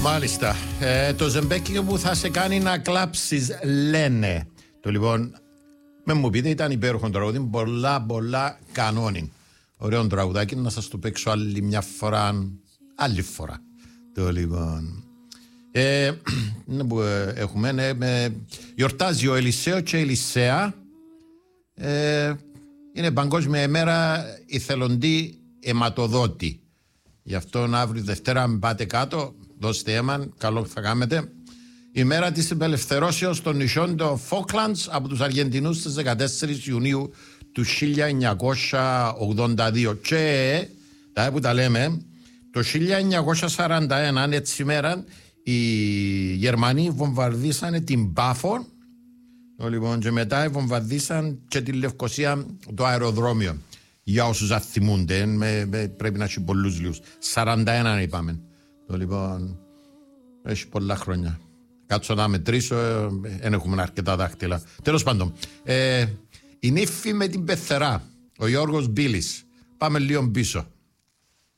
Μάλιστα. Το ζεμπέκι που θα σε κάνει να κλάψεις, λένε. Το λοιπόν, με μου πείτε, ήταν υπέροχο τραγούδι, πολλά κανόνι. Ωραίο τραγουδάκι, να σας το παίξω άλλη μια φορά, άλλη φορά. Το λοιπόν. Που έχουμε, γιορτάζει ο Ελισέο και η Ελισέα. Είναι παγκόσμια ημέρα εθελοντή αιματοδότη. Γι' αυτό αύριο Δευτέρα, αν πάτε κάτω, δώστε αίμα, καλό θα κάνετε. Η μέρα της απελευθερώσεως των νησιών των Φόκλαντς από τους Αργεντινούς στις 14 Ιουνίου του 1982. Και, τα που τα λέμε, το 1941, έτσι μέρα, οι Γερμανοί βομβαρδίσανε την Πάφο, λοιπόν, και μετά βομβαρδίσαν και τη Λευκοσία, το αεροδρόμιο. Για όσους αθυμούνται, πρέπει να έχει πολλούς λίγους. 41 είπαμε. Το λοιπόν, έχει πολλά χρόνια. Κάτσω να μετρήσω, δεν έχουμε αρκετά δάχτυλα. Τέλος πάντων, η νύφη με την πεθερά, ο Γιώργος Μπίλης. Πάμε λίγο πίσω.